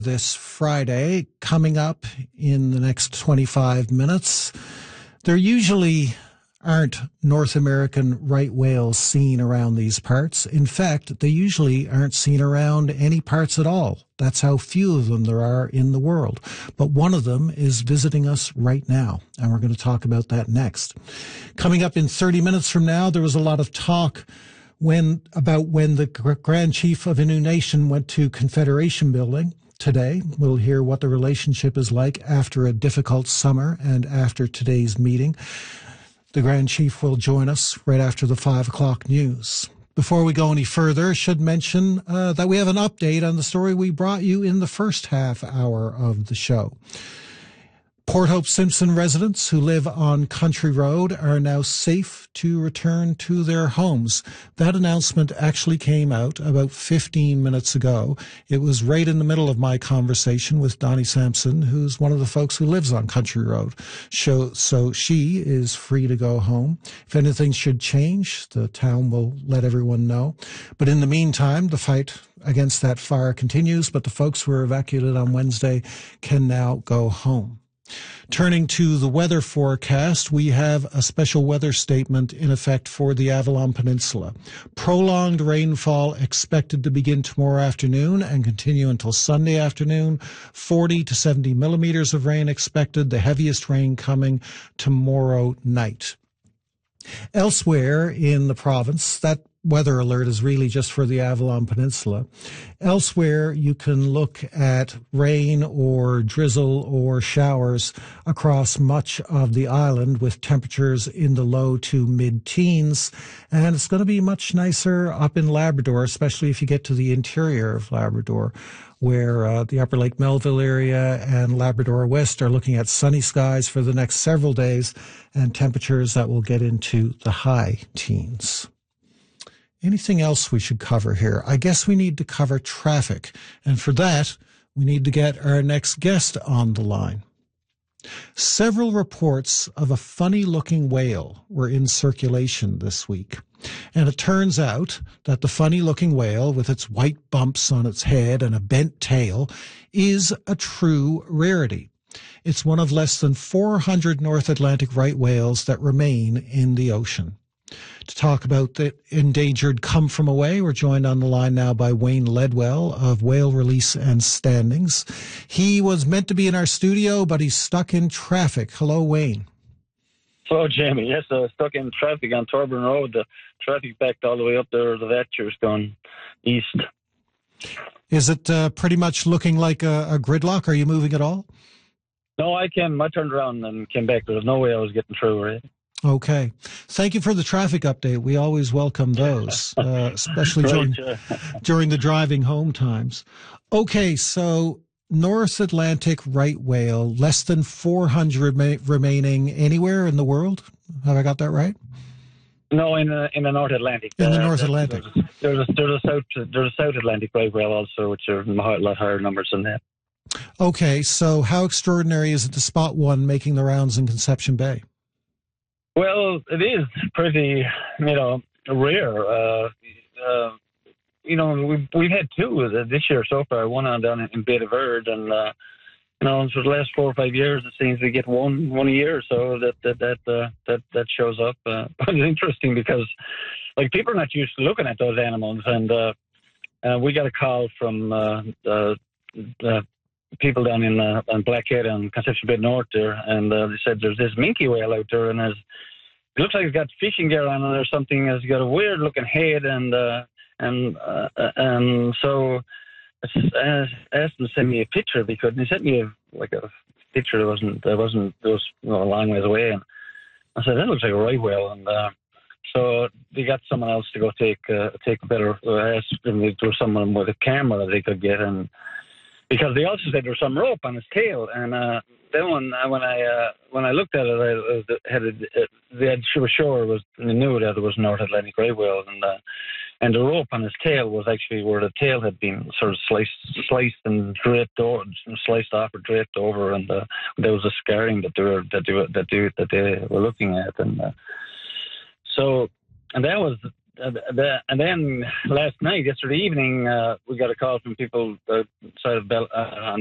This Friday, coming up in the next 25 minutes, there usually aren't North American right whales seen around these parts. In fact, they usually aren't seen around any parts at all. That's how few of them there are in the world. But one of them is visiting us right now, and we're going to talk about that next. Coming up in 30 minutes from now, there was a lot of talk about when the Grand Chief of Innu Nation went to Confederation Building. Today, we'll hear what the relationship is like after a difficult summer and after today's meeting. The Grand Chief will join us right after the 5 o'clock news. Before we go any further, I should mention that we have an update on the story we brought you in the first half hour of the show. Port Hope Simpson residents who live on Country Road are now safe to return to their homes. That announcement actually came out about 15 minutes ago. It was right in the middle of my conversation with Donnie Sampson, who's one of the folks who lives on Country Road. So she is free to go home. If anything should change, the town will let everyone know. But in the meantime, the fight against that fire continues, but the folks who were evacuated on Wednesday can now go home. Turning to the weather forecast, we have a special weather statement in effect for the Avalon Peninsula. Prolonged rainfall expected to begin tomorrow afternoon and continue until Sunday afternoon. 40 to 70 millimeters of rain expected, the heaviest rain coming tomorrow night. Elsewhere in the province, that weather alert is really just for the Avalon Peninsula. Elsewhere, you can look at rain or drizzle or showers across much of the island with temperatures in the low to mid-teens. And it's going to be much nicer up in Labrador, especially if you get to the interior of Labrador, where the Upper Lake Melville area and Labrador West are looking at sunny skies for the next several days and temperatures that will get into the high teens. Anything else we should cover here? I guess we need to cover traffic. And for that, we need to get our next guest on the line. Several reports of a funny-looking whale were in circulation this week. And it turns out that the funny-looking whale, with its white bumps on its head and a bent tail, is a true rarity. It's one of less than 400 North Atlantic right whales that remain in the ocean. To talk about the endangered come from away, we're joined on the line now by Wayne Ledwell of Whale Release and Standings. He was meant to be in our studio, but he's stuck in traffic. Hello, Wayne. Hello, Jamie. Yes, stuck in traffic on Torburn Road. The traffic backed all the way up there. The Vetcher's gone east. Is it pretty much looking like a gridlock? Are you moving at all? No, I turned around and came back. There was no way I was getting through, right? Okay. Thank you for the traffic update. We always welcome those, especially during the driving home times. Okay, so North Atlantic right whale, less than 400 remaining anywhere in the world. Have I got that right? No, in the North Atlantic. In the North Atlantic. There's a South Atlantic right whale also, which are a lot higher numbers than that. Okay, so how extraordinary is it to spot one making the rounds in Conception Bay? Well, it is pretty, rare. We've had two this year so far. One on down in Bay de Verde, and for the last 4 or 5 years, it seems we get one a year. So that shows up. But it's interesting because, people are not used to looking at those animals, and we got a call from people down in Blackhead and Conception Bay North there, and they said there's this minke whale out there, and it looks like it's got fishing gear on it or something. It's got a weird looking head, and so I asked him to send me a picture because he sent me a picture that was a long ways away, and I said that looks like a right whale, and so they got someone else to go take a better. I asked them if there was someone with a camera they could get, and because they also said there was some rope on his tail, and then when I looked at it, they were sure they knew that it was North Atlantic right whale, and the rope on his tail was actually where the tail had been sort of sliced and draped over, sliced off or draped over, and there was a scarring that they were looking at, and so and that was and then yesterday evening, we got a call from people outside of on